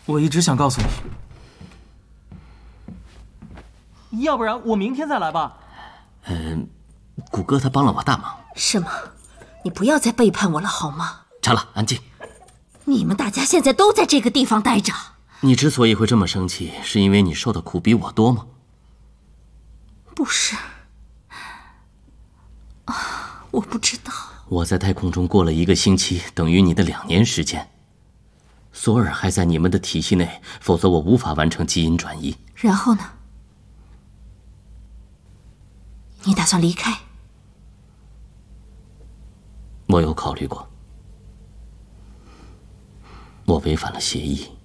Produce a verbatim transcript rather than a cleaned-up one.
我一直想告诉你，要不然我明天再来吧。 嗯，谷歌他帮了我大忙。 是吗？你不要再背叛我了好吗？ 查拉，安静。 你们大家现在都在这个地方待着。 你之所以会这么生气，是因为你受的苦比我多吗？ 不是。啊，我不知道。 我在太空中过了一个星期，等于你的两年时间。索尔还在你们的体系内，否则我无法完成基因转移。 然后呢？你打算离开？ 我有考虑过，我违反了协议。